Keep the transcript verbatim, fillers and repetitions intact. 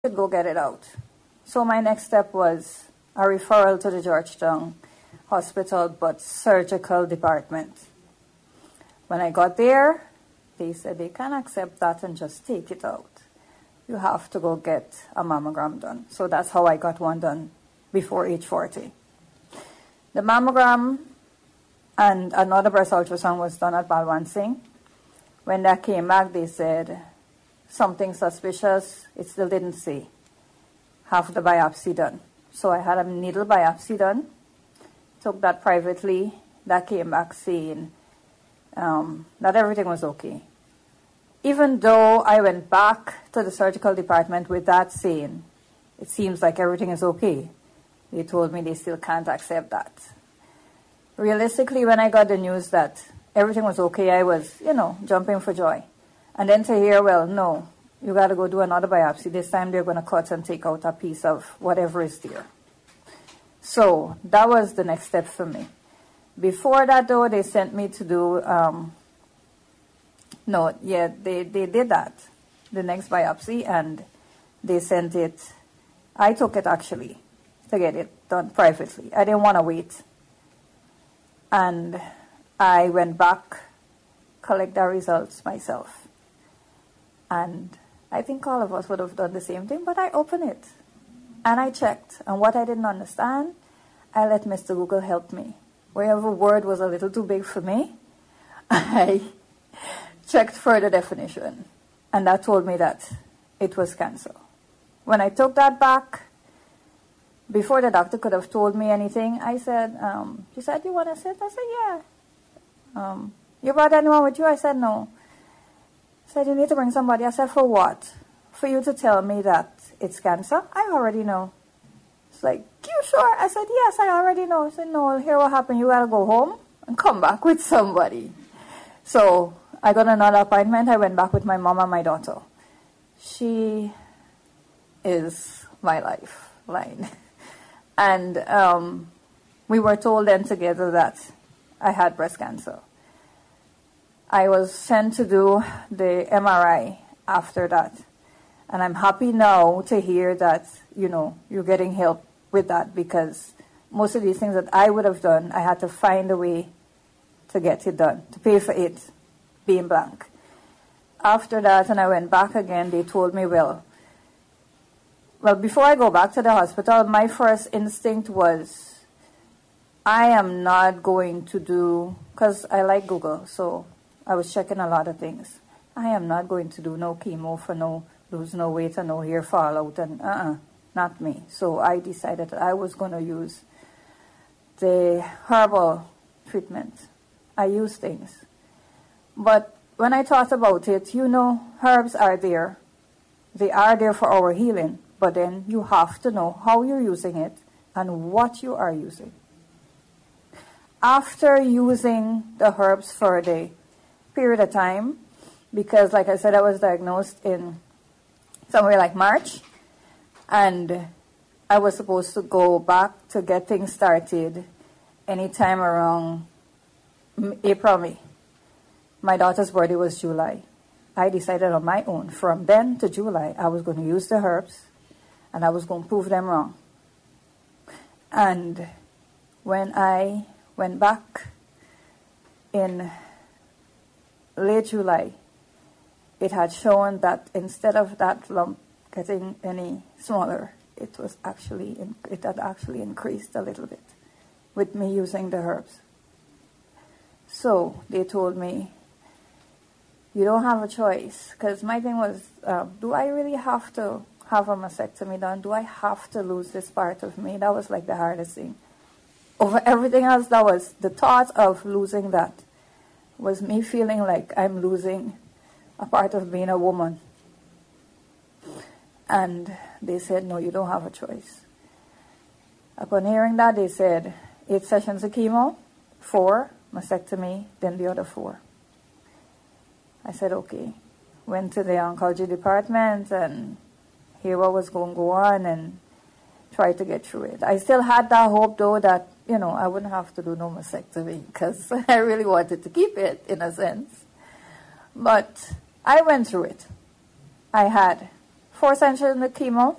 should go get it out. So my next step was a referral to the Georgetown Hospital, but surgical department. When I got there, they said they can't accept that and just take it out. You have to go get a mammogram done. So that's how I got one done before age forty. The mammogram and another breast ultrasound was done at Balwansing. When that came back, they said something suspicious. It still didn't say. Have the biopsy done. So I had a needle biopsy done. Took that privately. That came back saying um, that everything was okay. Even though I went back to the surgical department with that saying, it seems like everything is okay, they told me they still can't accept that. Realistically, when I got the news that everything was okay, I was, you know, jumping for joy. And then to hear, well, no, you got to go do another biopsy. This time they're going to cut and take out a piece of whatever is there. So that was the next step for me. Before that, though, they sent me to do, um, no, yeah, they, they did that, the next biopsy, and they sent it. I took it, actually, to get it done privately. I didn't want to wait. And I went back, collect the results myself. And I think all of us would have done the same thing, but I opened it. And I checked. And what I didn't understand, I let Mister Google help me. Wherever word was a little too big for me, I checked further definition. And that told me that it was cancer. When I took that back, before the doctor could have told me anything, I said, um, she said, you want to sit? I said, yeah. Um, you brought anyone with you? I said, no. I said, you need to bring somebody. I said, for what? For you to tell me that it's cancer? I already know. It's like, you sure? I said, yes, I already know. I said, no, here what happened. You got to go home and come back with somebody. So I got another appointment. I went back with my mom and my daughter. She is my lifeline. And um, we were told then together that I had breast cancer. I was sent to do the M R I after that. And I'm happy now to hear that, you know, you're getting help with that, because most of these things that I would have done, I had to find a way to get it done, to pay for it being blank. After that, and I went back again, they told me, well, well, before I go back to the hospital, my first instinct was, I am not going to do, because I like Google, so I was checking a lot of things. I am not going to do no chemo for no, lose no weight and no hair fall out, and uh-uh, not me. So I decided that I was going to use the herbal treatment. I use things. But when I thought about it, you know, herbs are there. They are there for our healing. But then you have to know how you're using it and what you are using. After using the herbs for the period of time, because like I said, I was diagnosed in somewhere like March, and I was supposed to go back to get things started anytime around April, May. My daughter's birthday was July. I decided on my own, from then to July, I was going to use the herbs, and I was going to prove them wrong. And when I went back in late July, it had shown that instead of that lump getting any smaller, it was actually in, it had actually increased a little bit with me using the herbs. So they told me, you don't have a choice, because my thing was, uh, do I really have to have a mastectomy done? Do I have to lose this part of me? That was like the hardest thing. Over everything else, that was the thought of losing that was me feeling like I'm losing a part of being a woman. And they said, no, you don't have a choice. Upon hearing that, they said, eight sessions of chemo, four, mastectomy, then the other four. I said, okay. Went to the oncology department and hear what was going to go on and try to get through it. I still had that hope, though, that, you know, I wouldn't have to do no mastectomy, because I really wanted to keep it, in a sense. But I went through it. I had four sessions of chemo,